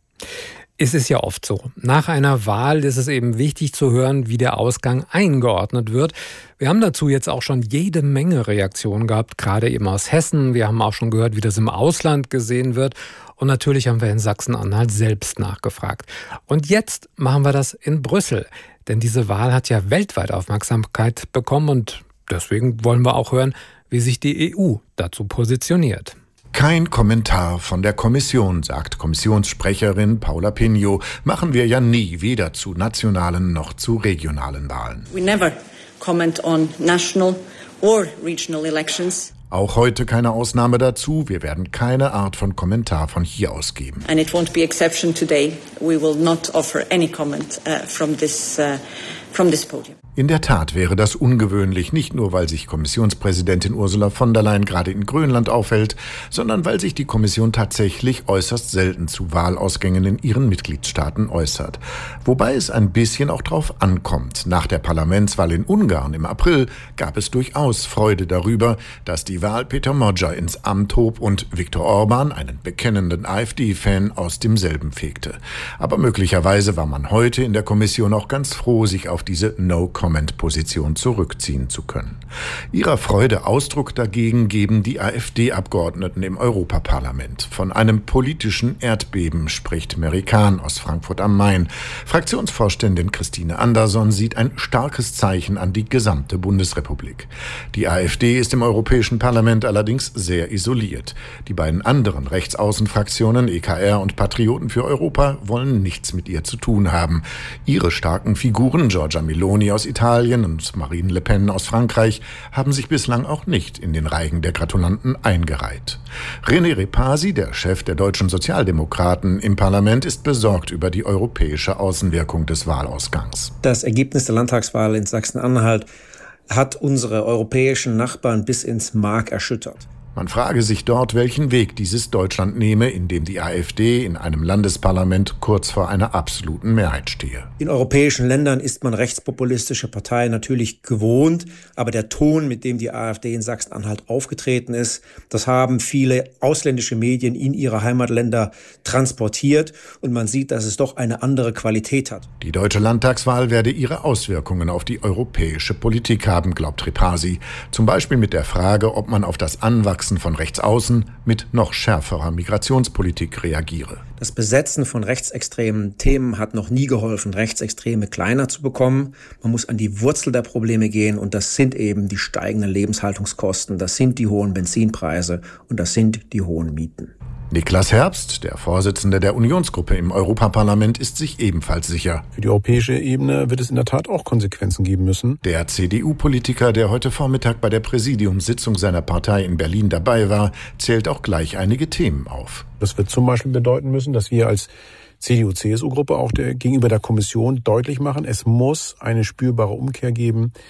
Es ist ja oft so, nach einer Wahl ist es eben wichtig zu hören, wie der Ausgang eingeordnet wird. Wir haben dazu jetzt auch schon jede Menge Reaktionen gehabt, gerade eben aus Hessen. Wir haben auch schon gehört, wie das im Ausland gesehen wird. Und natürlich haben wir in Sachsen-Anhalt selbst nachgefragt. Und jetzt machen wir das in Brüssel. Denn diese Wahl hat ja weltweit Aufmerksamkeit bekommen. Und deswegen wollen wir auch hören, wie sich die E U dazu positioniert. Kein Kommentar von der Kommission, sagt Kommissionssprecherin Paula Pinho. Machen wir ja nie, weder zu nationalen noch zu regionalen Wahlen. We never comment on national or regional elections. Auch heute keine Ausnahme dazu. Wir werden keine Art von Kommentar von hier aus geben. And it won't be exception today. We will not offer any comment uh, from this uh, from this podium. In der Tat wäre das ungewöhnlich, nicht nur, weil sich Kommissionspräsidentin Ursula von der Leyen gerade in Grönland aufhält, sondern weil sich die Kommission tatsächlich äußerst selten zu Wahlausgängen in ihren Mitgliedstaaten äußert. Wobei es ein bisschen auch drauf ankommt. Nach der Parlamentswahl in Ungarn im April gab es durchaus Freude darüber, dass die Wahl Peter Magyar ins Amt hob und Viktor Orban, einen bekennenden AfD-Fan, aus demselben fegte. Aber möglicherweise war man heute in der Kommission auch ganz froh, sich auf diese No-Comment-Position zurückziehen zu können. Ihrer Freude Ausdruck dagegen geben die AfD-Abgeordneten im Europaparlament. Von einem politischen Erdbeben spricht Mary Kahn aus Frankfurt am Main. Fraktionsvorständin Christine Anderson sieht ein starkes Zeichen an die gesamte Bundesrepublik. Die AfD ist im Europäischen Parlament allerdings sehr isoliert. Die beiden anderen Rechtsaußenfraktionen, E K R und Patrioten für Europa, wollen nichts mit ihr zu tun haben. Ihre starken Figuren, Giorgia Meloni aus Italien und Marine Le Pen aus Frankreich, haben sich bislang auch nicht in den Reigen der Gratulanten eingereiht. René Repasi, der Chef der deutschen Sozialdemokraten im Parlament, ist besorgt über die europäische Außenwirkung des Wahlausgangs. Das Ergebnis der Landtagswahl in Sachsen-Anhalt hat unsere europäischen Nachbarn bis ins Mark erschüttert. Man frage sich dort, welchen Weg dieses Deutschland nehme, in dem die AfD in einem Landesparlament kurz vor einer absoluten Mehrheit stehe. In europäischen Ländern ist man rechtspopulistische Parteien natürlich gewohnt, aber der Ton, mit dem die AfD in Sachsen-Anhalt aufgetreten ist, das haben viele ausländische Medien in ihre Heimatländer transportiert und man sieht, dass es doch eine andere Qualität hat. Die deutsche Landtagswahl werde ihre Auswirkungen auf die europäische Politik haben, glaubt Repasi. Zum Beispiel mit der Frage, ob man auf das Anwachsen von Rechtsaußen mit noch schärferer Migrationspolitik reagiere. Das Besetzen von rechtsextremen Themen hat noch nie geholfen, Rechtsextreme kleiner zu bekommen. Man muss an die Wurzel der Probleme gehen und das sind eben die steigenden Lebenshaltungskosten, das sind die hohen Benzinpreise und das sind die hohen Mieten. Niklas Herbst, der Vorsitzende der Unionsgruppe im Europaparlament, ist sich ebenfalls sicher. Für die europäische Ebene wird es in der Tat auch Konsequenzen geben müssen. Der C D U-Politiker, der heute Vormittag bei der Präsidiumssitzung seiner Partei in Berlin dabei war, zählt auch gleich einige Themen auf. Das wird zum Beispiel bedeuten müssen, dass wir als C D U-C S U-Gruppe auch der, gegenüber der Kommission deutlich machen, es muss eine spürbare Umkehr geben,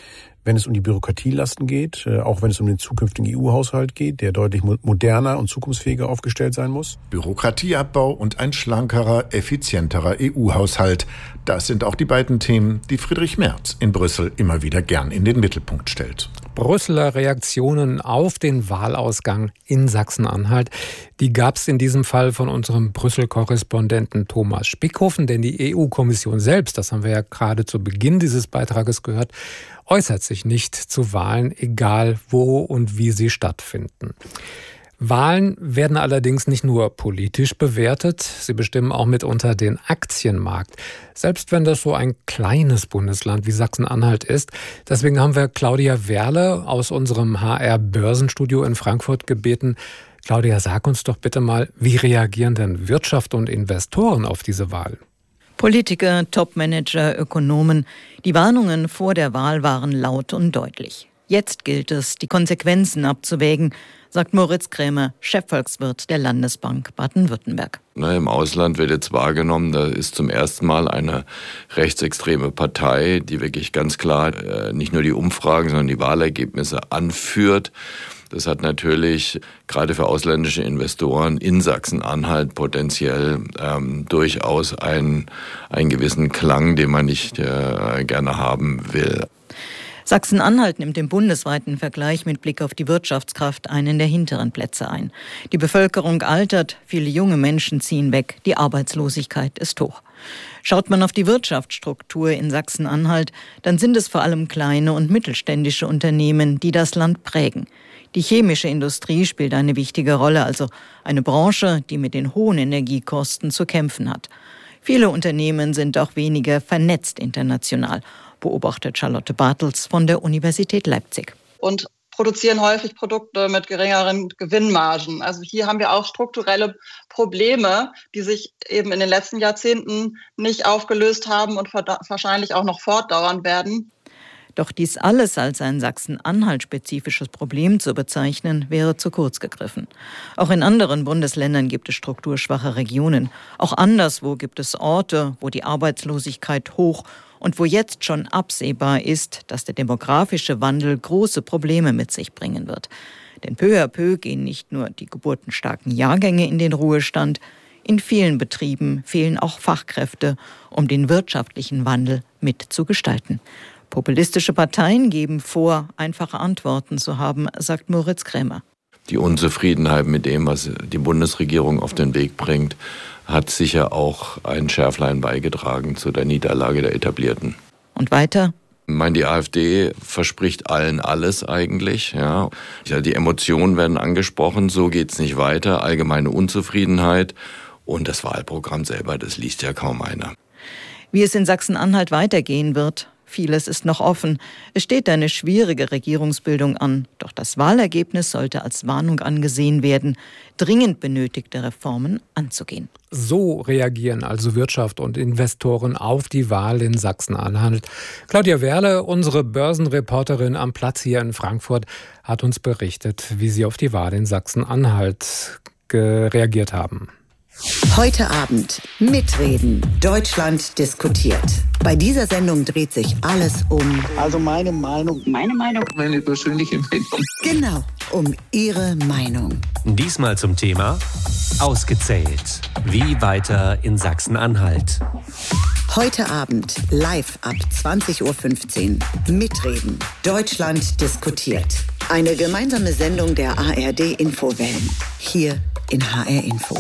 wenn es um die Bürokratielasten geht, auch wenn es um den zukünftigen E U-Haushalt geht, der deutlich moderner und zukunftsfähiger aufgestellt sein muss. Bürokratieabbau und ein schlankerer, effizienterer E U-Haushalt. Das sind auch die beiden Themen, die Friedrich Merz in Brüssel immer wieder gern in den Mittelpunkt stellt. Brüsseler Reaktionen auf den Wahlausgang in Sachsen-Anhalt, die gab es in diesem Fall von unserem Brüssel-Korrespondenten Thomas Spickhofen, denn die E U-Kommission selbst, das haben wir ja gerade zu Beginn dieses Beitrages gehört, äußert sich nicht zu Wahlen, egal wo und wie sie stattfinden. Wahlen werden allerdings nicht nur politisch bewertet, sie bestimmen auch mitunter den Aktienmarkt. Selbst wenn das so ein kleines Bundesland wie Sachsen-Anhalt ist. Deswegen haben wir Claudia Werle aus unserem H R-Börsenstudio in Frankfurt gebeten. Claudia, sag uns doch bitte mal, wie reagieren denn Wirtschaft und Investoren auf diese Wahl? Politiker, Topmanager, Ökonomen, die Warnungen vor der Wahl waren laut und deutlich. Jetzt gilt es, die Konsequenzen abzuwägen, sagt Moritz Krämer, Chefvolkswirt der Landesbank Baden-Württemberg. Na, im Ausland wird jetzt wahrgenommen, da ist zum ersten Mal eine rechtsextreme Partei, die wirklich ganz klar äh, nicht nur die Umfragen, sondern die Wahlergebnisse anführt. Das hat natürlich gerade für ausländische Investoren in Sachsen-Anhalt potenziell ähm, durchaus einen, einen gewissen Klang, den man nicht äh, gerne haben will. Sachsen-Anhalt nimmt im bundesweiten Vergleich mit Blick auf die Wirtschaftskraft einen der hinteren Plätze ein. Die Bevölkerung altert, viele junge Menschen ziehen weg, die Arbeitslosigkeit ist hoch. Schaut man auf die Wirtschaftsstruktur in Sachsen-Anhalt, dann sind es vor allem kleine und mittelständische Unternehmen, die das Land prägen. Die chemische Industrie spielt eine wichtige Rolle, also eine Branche, die mit den hohen Energiekosten zu kämpfen hat. Viele Unternehmen sind auch weniger vernetzt international, beobachtet Charlotte Bartels von der Universität Leipzig. Und produzieren häufig Produkte mit geringeren Gewinnmargen. Also hier haben wir auch strukturelle Probleme, die sich eben in den letzten Jahrzehnten nicht aufgelöst haben und wahrscheinlich auch noch fortdauern werden. Doch dies alles als ein Sachsen-Anhalt-spezifisches Problem zu bezeichnen, wäre zu kurz gegriffen. Auch in anderen Bundesländern gibt es strukturschwache Regionen. Auch anderswo gibt es Orte, wo die Arbeitslosigkeit hoch und wo jetzt schon absehbar ist, dass der demografische Wandel große Probleme mit sich bringen wird. Denn peu à peu gehen nicht nur die geburtenstarken Jahrgänge in den Ruhestand, in vielen Betrieben fehlen auch Fachkräfte, um den wirtschaftlichen Wandel mitzugestalten. Populistische Parteien geben vor, einfache Antworten zu haben, sagt Moritz Krämer. Die Unzufriedenheit mit dem, was die Bundesregierung auf den Weg bringt, hat sicher auch ein Schärflein beigetragen zu der Niederlage der Etablierten. Und weiter? Ich meine, die AfD verspricht allen alles eigentlich. Ja. Die Emotionen werden angesprochen, so geht's nicht weiter. Allgemeine Unzufriedenheit und das Wahlprogramm selber, das liest ja kaum einer. Wie es in Sachsen-Anhalt weitergehen wird, vieles ist noch offen. Es steht eine schwierige Regierungsbildung an. Doch das Wahlergebnis sollte als Warnung angesehen werden, dringend benötigte Reformen anzugehen. So reagieren also Wirtschaft und Investoren auf die Wahl in Sachsen-Anhalt. Claudia Werle, unsere Börsenreporterin am Platz hier in Frankfurt, hat uns berichtet, wie sie auf die Wahl in Sachsen-Anhalt reagiert haben. Heute Abend mitreden. Deutschland diskutiert. Bei dieser Sendung dreht sich alles um... Also meine Meinung. Meine Meinung. Meine persönliche Meinung. Genau, um Ihre Meinung. Diesmal zum Thema Ausgezählt. Wie weiter in Sachsen-Anhalt? Heute Abend live ab zwanzig Uhr fünfzehn. Mitreden. Deutschland diskutiert. Eine gemeinsame Sendung der A R D-Infowellen. Hier in H R Info.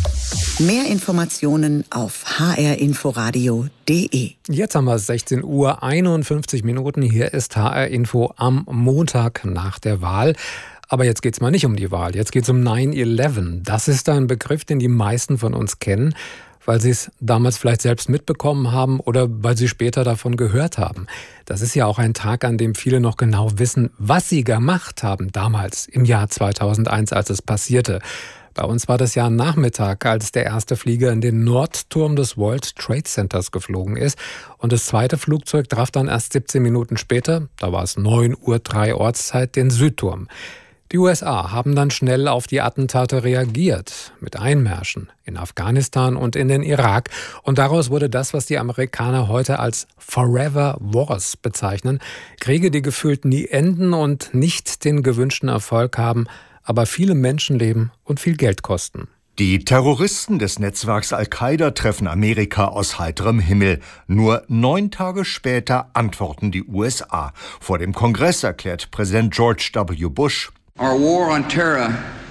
Mehr Informationen auf h r inforadio punkt d e. Jetzt haben wir sechzehn Uhr einundfünfzig Minuten. Hier ist H R Info am Montag nach der Wahl. Aber jetzt geht es mal nicht um die Wahl. Jetzt geht es um neun elf. Das ist ein Begriff, den die meisten von uns kennen, weil sie es damals vielleicht selbst mitbekommen haben oder weil sie später davon gehört haben. Das ist ja auch ein Tag, an dem viele noch genau wissen, was sie gemacht haben damals im Jahr zweitausendeins, als es passierte. Bei uns war das ja am Nachmittag, als der erste Flieger in den Nordturm des World Trade Centers geflogen ist. Und das zweite Flugzeug traf dann erst siebzehn Minuten später, da war es neun Uhr drei Ortszeit, den Südturm. Die U S A haben dann schnell auf die Attentate reagiert, mit Einmärschen in Afghanistan und in den Irak. Und daraus wurde das, was die Amerikaner heute als Forever Wars bezeichnen. Kriege, die gefühlt nie enden und nicht den gewünschten Erfolg haben, aber viele Menschenleben und viel Geld kosten. Die Terroristen des Netzwerks Al-Qaida treffen Amerika aus heiterem Himmel. Nur neun Tage später antworten die U S A. Vor dem Kongress erklärt Präsident George W. Bush: Our war on terror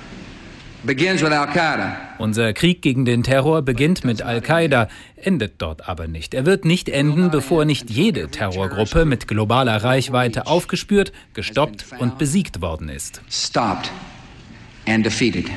begins with Al-Qaida. Unser Krieg gegen den Terror beginnt mit Al-Qaida, endet dort aber nicht. Er wird nicht enden, bevor nicht jede Terrorgruppe mit globaler Reichweite aufgespürt, gestoppt und besiegt worden ist. Stopped and defeated.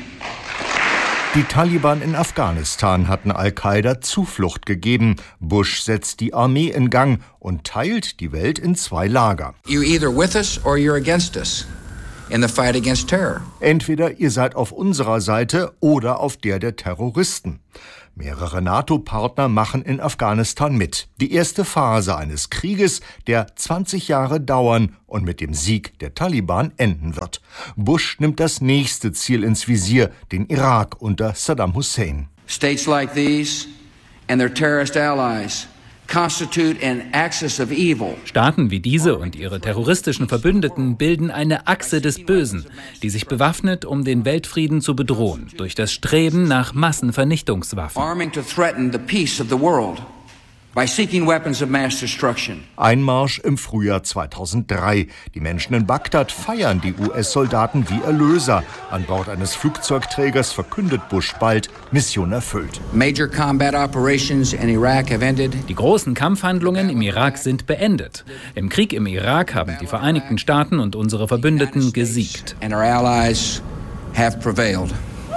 Die Taliban in Afghanistan hatten Al-Qaida Zuflucht gegeben. Bush setzt die Armee in Gang und teilt die Welt in zwei Lager. You're either with us or you're against us in the fight against terror. Entweder ihr seid auf unserer Seite oder auf der der Terroristen. Mehrere NATO-Partner machen in Afghanistan mit. Die erste Phase eines Krieges, der zwanzig Jahre dauern und mit dem Sieg der Taliban enden wird. Bush nimmt das nächste Ziel ins Visier, den Irak unter Saddam Hussein. States like these and their terrorist allies constitute an axis of evil. Staaten wie diese und ihre terroristischen Verbündeten bilden eine Achse des Bösen, die sich bewaffnet, um den Weltfrieden zu bedrohen, durch das Streben nach Massenvernichtungswaffen. Arming to threaten the peace of the world by seeking weapons of mass destruction. Einmarsch im Frühjahr zweitausenddrei. Die Menschen in Bagdad feiern die U S-Soldaten wie Erlöser. An Bord eines Flugzeugträgers verkündet Bush bald: Mission erfüllt. Major combat operations in Iraq have ended. Die großen Kampfhandlungen im Irak sind beendet. Im Krieg im Irak haben die Vereinigten Staaten und unsere Verbündeten gesiegt. And our allies have prevailed.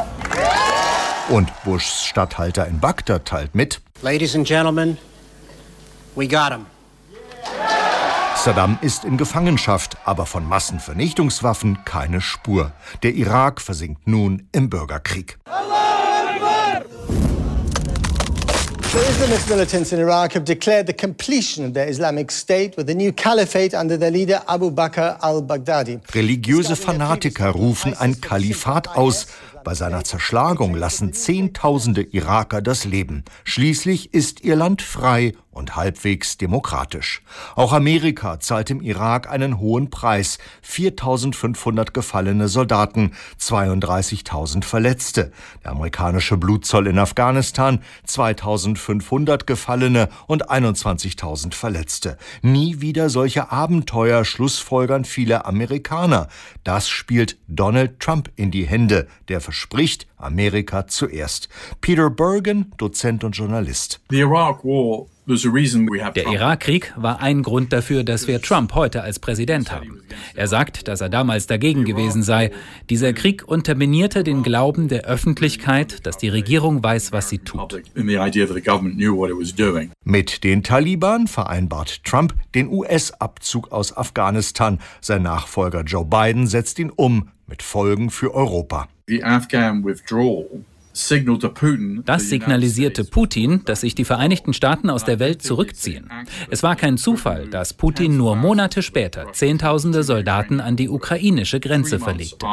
Und Bushs Statthalter in Bagdad teilt mit: Ladies and Gentlemen, we got him. Saddam ist in Gefangenschaft, aber von Massenvernichtungswaffen keine Spur. Der Irak versinkt nun im Bürgerkrieg. The Islamist militants in Iraq have declared the completion of their Islamic State with a new caliphate under their leader Abu Bakr al-Baghdadi. Religiöse Fanatiker rufen ein Kalifat aus. Bei seiner Zerschlagung lassen Zehntausende Iraker das Leben. Schließlich ist ihr Land frei und halbwegs demokratisch. Auch Amerika zahlt im Irak einen hohen Preis. viertausendfünfhundert gefallene Soldaten, zweiunddreißigtausend Verletzte. Der amerikanische Blutzoll in Afghanistan, zweitausendfünfhundert Gefallene und einundzwanzigtausend Verletzte. Nie wieder solche Abenteuer schlussfolgern viele Amerikaner. Das spielt Donald Trump in die Hände, der verspricht Amerika zuerst. Peter Bergen, Dozent und Journalist. Der Irakkrieg war ein Grund dafür, dass wir Trump heute als Präsident haben. Er sagt, dass er damals dagegen gewesen sei. Dieser Krieg unterminierte den Glauben der Öffentlichkeit, dass die Regierung weiß, was sie tut. Mit den Taliban vereinbart Trump den U S-Abzug aus Afghanistan. Sein Nachfolger Joe Biden setzt ihn um, mit Folgen für Europa. Das signalisierte Putin, dass sich die Vereinigten Staaten aus der Welt zurückziehen. Es war kein Zufall, dass Putin nur Monate später Zehntausende Soldaten an die ukrainische Grenze verlegte.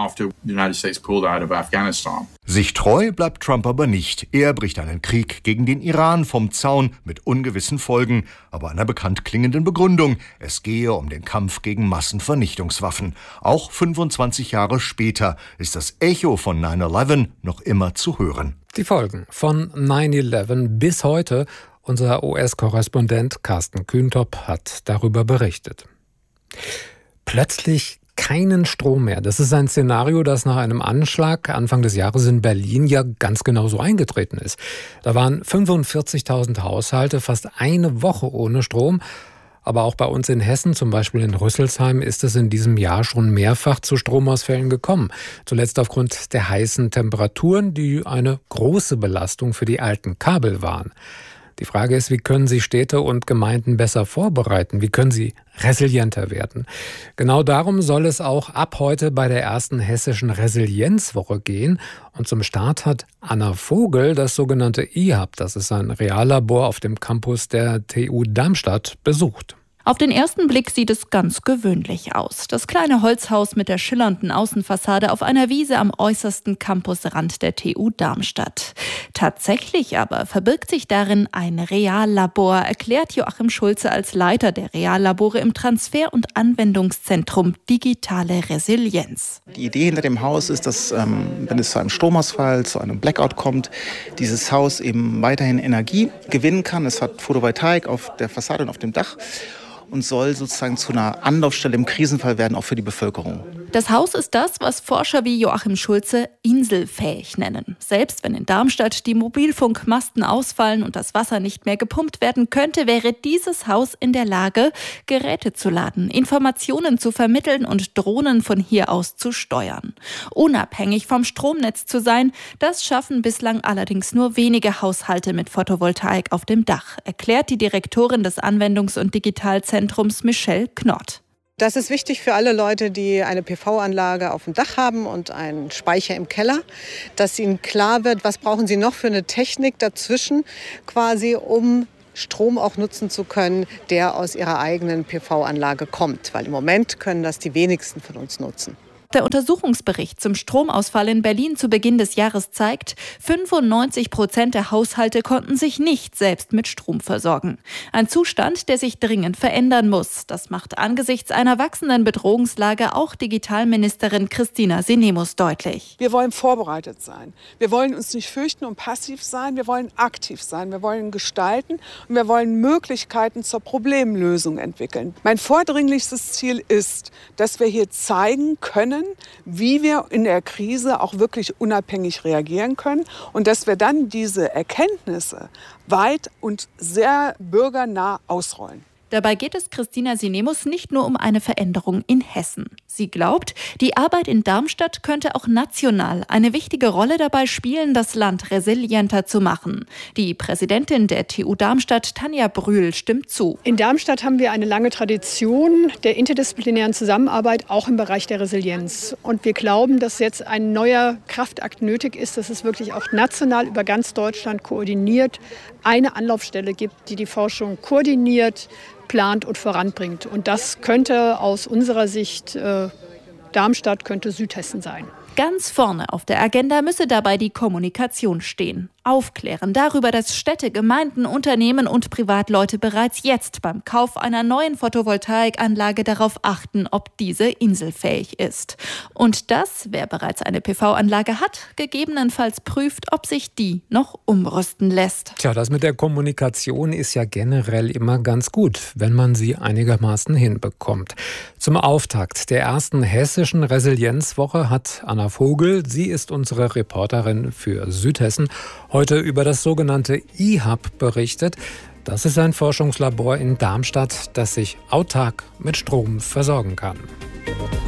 Sich treu bleibt Trump aber nicht. Er bricht einen Krieg gegen den Iran vom Zaun mit ungewissen Folgen, aber einer bekannt klingenden Begründung. Es gehe um den Kampf gegen Massenvernichtungswaffen. Auch fünfundzwanzig Jahre später ist das Echo von nine eleven noch immer zu hören. Die Folgen von nine eleven bis heute. Unser U S-Korrespondent Carsten Kühntop hat darüber berichtet. Plötzlich keinen Strom mehr. Das ist ein Szenario, das nach einem Anschlag Anfang des Jahres in Berlin ja ganz genau so eingetreten ist. Da waren fünfundvierzigtausend Haushalte fast eine Woche ohne Strom. Aber auch bei uns in Hessen, zum Beispiel in Rüsselsheim, ist es in diesem Jahr schon mehrfach zu Stromausfällen gekommen. Zuletzt aufgrund der heißen Temperaturen, die eine große Belastung für die alten Kabel waren. Die Frage ist, wie können Sie Städte und Gemeinden besser vorbereiten? Wie können sie resilienter werden? Genau darum soll es auch ab heute bei der ersten hessischen Resilienzwoche gehen. Und zum Start hat Anna Vogel das sogenannte I H A B, das ist ein Reallabor auf dem Campus der T U Darmstadt, besucht. Auf den ersten Blick sieht es ganz gewöhnlich aus. Das kleine Holzhaus mit der schillernden Außenfassade auf einer Wiese am äußersten Campusrand der T U Darmstadt. Tatsächlich aber verbirgt sich darin ein Reallabor, erklärt Joachim Schulze als Leiter der Reallabore im Transfer- und Anwendungszentrum Digitale Resilienz. Die Idee hinter dem Haus ist, dass, ähm, wenn es zu einem Stromausfall, zu einem Blackout kommt, dieses Haus eben weiterhin Energie gewinnen kann. Es hat Photovoltaik auf der Fassade und auf dem Dach und soll sozusagen zu einer Anlaufstelle im Krisenfall werden, auch für die Bevölkerung. Das Haus ist das, was Forscher wie Joachim Schulze inselfähig nennen. Selbst wenn in Darmstadt die Mobilfunkmasten ausfallen und das Wasser nicht mehr gepumpt werden könnte, wäre dieses Haus in der Lage, Geräte zu laden, Informationen zu vermitteln und Drohnen von hier aus zu steuern. Unabhängig vom Stromnetz zu sein, das schaffen bislang allerdings nur wenige Haushalte mit Photovoltaik auf dem Dach, erklärt die Direktorin des Anwendungs- und Digitalzentrums Michelle Knott. Das ist wichtig für alle Leute, die eine P V-Anlage auf dem Dach haben und einen Speicher im Keller, dass ihnen klar wird, was brauchen sie noch für eine Technik dazwischen, quasi um Strom auch nutzen zu können, der aus ihrer eigenen P V-Anlage kommt. Weil im Moment können das die wenigsten von uns nutzen. Der Untersuchungsbericht zum Stromausfall in Berlin zu Beginn des Jahres zeigt, fünfundneunzig Prozent der Haushalte konnten sich nicht selbst mit Strom versorgen. Ein Zustand, der sich dringend verändern muss. Das macht angesichts einer wachsenden Bedrohungslage auch Digitalministerin Christina Sinemus deutlich. Wir wollen vorbereitet sein. Wir wollen uns nicht fürchten und passiv sein. Wir wollen aktiv sein. Wir wollen gestalten und wir wollen Möglichkeiten zur Problemlösung entwickeln. Mein vordringlichstes Ziel ist, dass wir hier zeigen können, wie wir in der Krise auch wirklich unabhängig reagieren können und dass wir dann diese Erkenntnisse weit und sehr bürgernah ausrollen. Dabei geht es Christina Sinemus nicht nur um eine Veränderung in Hessen. Sie glaubt, die Arbeit in Darmstadt könnte auch national eine wichtige Rolle dabei spielen, das Land resilienter zu machen. Die Präsidentin der T U Darmstadt, Tanja Brühl, stimmt zu. In Darmstadt haben wir eine lange Tradition der interdisziplinären Zusammenarbeit, auch im Bereich der Resilienz. Und wir glauben, dass jetzt ein neuer Kraftakt nötig ist, dass es wirklich auch national über ganz Deutschland koordiniert eine Anlaufstelle gibt, die die Forschung koordiniert, plant und voranbringt. Und das könnte aus unserer Sicht äh, Darmstadt, könnte Südhessen sein. Ganz vorne auf der Agenda müsse dabei die Kommunikation stehen. Aufklären darüber, dass Städte, Gemeinden, Unternehmen und Privatleute bereits jetzt beim Kauf einer neuen Photovoltaikanlage darauf achten, ob diese inselfähig ist. Und dass, wer bereits eine P V-Anlage hat, gegebenenfalls prüft, ob sich die noch umrüsten lässt. Tja, das mit der Kommunikation ist ja generell immer ganz gut, wenn man sie einigermaßen hinbekommt. Zum Auftakt der ersten hessischen Resilienzwoche hat Anna Vogel, sie ist unsere Reporterin für Südhessen, heute über das sogenannte I Hub berichtet. Das ist ein Forschungslabor in Darmstadt, das sich autark mit Strom versorgen kann.